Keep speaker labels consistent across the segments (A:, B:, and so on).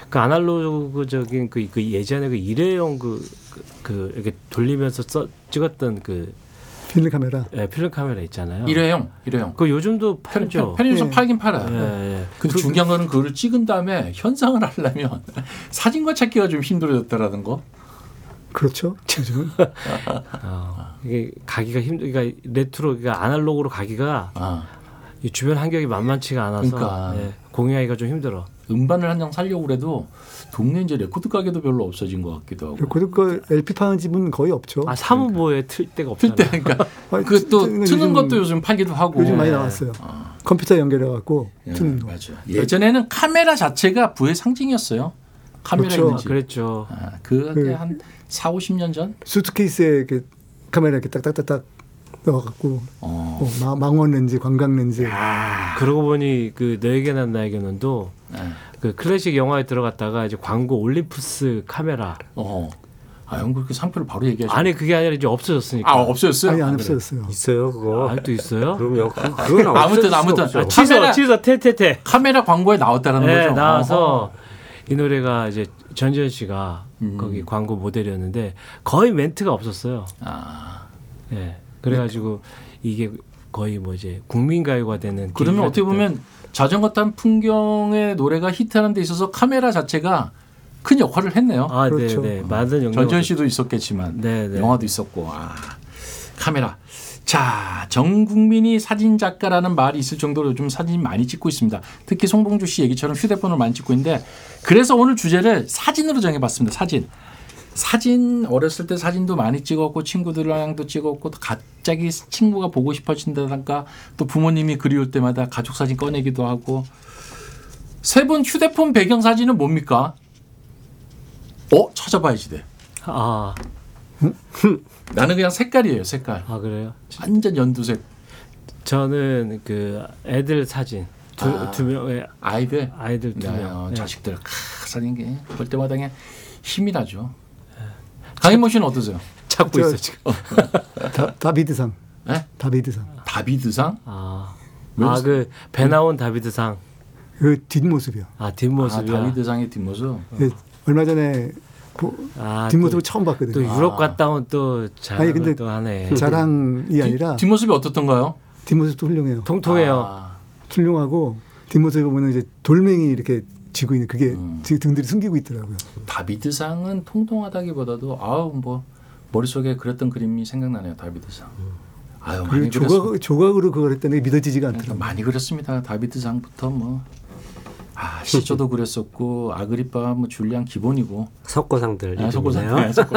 A: 그 아날로그적인 그 예전에 그 일회용 이렇게 돌리면서 찍었던 그
B: 필름 카메라.
A: 네, 필름 카메라 있잖아요.
C: 일회용.
A: 그 요즘도 팔죠.
C: 편의점 팔긴 팔아요.
A: 네.
C: 근데 중요한 거는 그걸 찍은 다음에 현상을 하려면 사진과 찾기가 좀 힘들어졌다라는 거.
B: 그렇죠. 요즘은.
A: 이게 가기가 그러니까 레트로, 그러니까 아날로그로 가기가 이 주변 환경이 만만치가 않아서
C: 그러니까.
A: 공유하기가 좀 힘들어.
C: 음반을 한 장 살려고 그래도 동네 이제 레코드 가게도 별로 없어진 것 같기도 하고.
B: 레코드 LP 파는 집은 거의 없죠.
A: 사무보에 틀 데가 없잖아요.
C: 틀 때 그러니까 그 또 트는 것도 요즘 팔기도 하고.
B: 요즘 많이 나왔어요. 컴퓨터 연결해 갖고 트는 거.
C: 맞아. 예전에는 카메라 자체가 부의 상징이었어요. 카메라
B: 그렇죠.
C: 이미지.
A: 그랬죠.
C: 그게 한 4, 50년 전?
B: 수트케이스에 이렇게 카메라 이렇게 딱딱딱딱 넣어갖고 망원 렌즈, 관광 렌즈.
A: 그러고 보니 그 너에게 난 나에게 넌도 그 클래식 영화에 들어갔다가 이제 광고 올림푸스 카메라.
C: 형 그렇게 상표를 바로 얘기하시죠.
A: 아니 그게 아니라 이제 없어졌으니까.
C: 없어졌어요?
B: 아니 안 없어졌어요.
D: 있어요 그거.
A: 아직도 있어요?
D: 그럼요. 그건
C: 아무튼
A: 취소 테테테.
C: 카메라 광고에 나왔다라는 거죠.
A: 나와서 이 노래가 이제 전지현 씨가 거기 광고 모델이었는데 거의 멘트가 없었어요. 네. 그래가지고 이게 거의 뭐 이제 국민가요가 되는.
C: 그러면 어떻게 보면 자전거 탄 풍경의 노래가 히트하는 데 있어서 카메라 자체가 큰 역할을 했네요.
B: 그렇죠.
A: 네. 많은 영향.
C: 전지현 씨도 있었겠지만
A: 네네.
C: 영화도 있었고. 카메라. 자, 전 국민이 사진 작가라는 말이 있을 정도로 요즘 사진 많이 찍고 있습니다. 특히 송봉주 씨 얘기처럼 휴대폰을 많이 찍고 있는데 그래서 오늘 주제를 사진으로 정해봤습니다. 사진 어렸을 때 사진도 많이 찍었고 친구들이랑도 찍었고 또 갑자기 친구가 보고 싶어진다든가 또 부모님이 그리울 때마다 가족 사진 꺼내기도 하고. 세 분 휴대폰 배경 사진은 뭡니까? 찾아봐야지 돼. 나는 그냥 색깔이에요. 색깔.
A: 그래요?
C: 완전 연두색.
A: 저는 그 애들 사진 두 명의
C: 아이들
A: 두 명.
C: 자식들 사진 볼 때마다 그냥 힘이 나죠. 강인모 씨는 어떠세요?
A: 찾고 있어 지금.
B: 다비드상.
C: 네?
B: 다비드상.
C: 다비드상?
A: 그 배 나온 다비드상.
B: 그 뒷모습이요.
A: 뒷모습이요.
C: 다비드상의 뒷모습.
B: 네, 얼마 전에 뒷모습을 처음 봤거든요.
A: 또 유럽 갔다 온 또 자랑을 또 하네.
B: 자랑이 아니라
C: 뒷모습이 어떻던가요?
B: 뒷모습도 훌륭해요.
A: 통통해요.
B: 훌륭하고 뒷모습에 보면 이제 돌멩이 이렇게 쥐고 있는 그게 등들이 숨기고 있더라고요.
C: 다비드상은 통통하다기보다도 뭐 머릿속에 그렸던 그림이 생각나네요. 다비드상. 많이
B: 조각으로 그걸 했다는 게 믿어지지가 않더라고요.
C: 많이 그렸습니다. 다비드상부터 뭐 시조도 그렸었고 아그리파 줄리안 기본이고
D: 석고상들.
C: 석고상.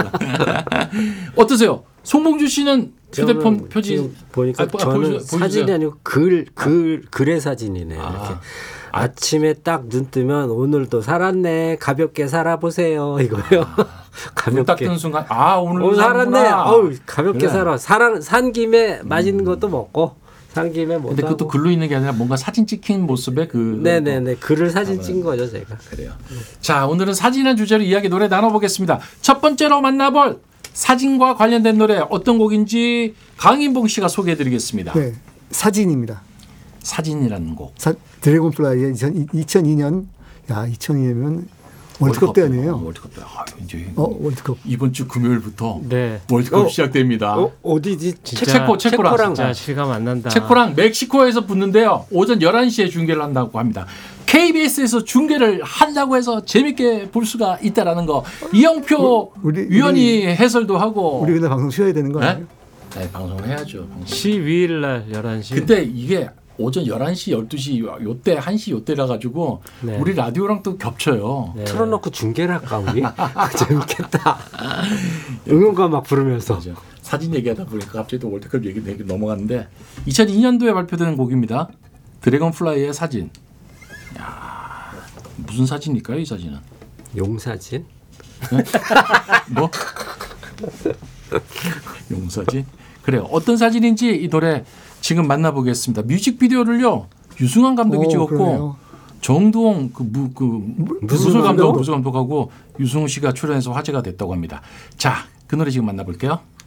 C: 어떠세요? 송봉주 씨는 휴대폰 표지
D: 보니까 저는 사진이 아니고 글의 사진이네요. 이렇게. 아침에 딱 눈 뜨면 오늘도 살았네, 가볍게 살아보세요 이거요. 가볍게
C: 딱 뜨는 순간 오늘
D: 살았네. 가볍게 살아. 산 김에 맛있는 것도 먹고 산 김에 뭐.
C: 근데 그것도 글로 있는 게 아니라 뭔가 사진 찍힌 모습에
D: 네네네. 글을 사진 찍은 거죠 제가.
C: 그래요. 자, 오늘은 사진의 주제로 이야기 노래 나눠보겠습니다. 첫 번째로 만나볼 사진과 관련된 노래 어떤 곡인지 강인봉 씨가 소개해드리겠습니다.
B: 네, 사진입니다.
C: 사진이라는 곡.
B: 드래곤플라이의 2002년. 2002년이면 월드컵 때 아니에요?
C: 월드컵 때. 이제
B: 월드컵.
C: 이번 주 금요일부터 월드컵 시작됩니다.
D: 어디지?
C: 체코랑
A: 진짜 실감 안 난다.
C: 체코랑 멕시코에서 붙는데요. 오전 11시에 중계를 한다고 합니다. KBS에서 중계를 한다고 해서 재밌게 볼 수가 있다라는 거. 이영표 위원이 해설도 하고.
B: 우리 그날 방송 쉬어야 되는 거 아니에요?
C: 네, 방송을 해야죠.
A: 12일 날 11시.
C: 근데 이게 오전 11시, 12시 요때 1시 요때라 가지고 우리 라디오랑 또 겹쳐요.
D: 틀어놓고 중계를 할까 우리? 재밌겠다. 응원가 막 부르면서.
C: 맞아. 사진 얘기하다 보니까 갑자기 또 월드컵 얘기 넘어갔는데 2002년도에 발표된 곡입니다. 드래곤플라이의 사진. 무슨 사진일까요, 이 사진은?
D: 용사진?
C: 네? 뭐? 용사진? 그래요. 어떤 사진인지 이 노래 지금 만나보겠습니다. 뮤직비디오를요 유승환 감독이 찍었고
B: 그러네요.
C: 정두홍 무술 감독하고 유승우 씨가 출연해서 화제가 됐다고 합니다. 자, 그 노래 지금 만나볼게요.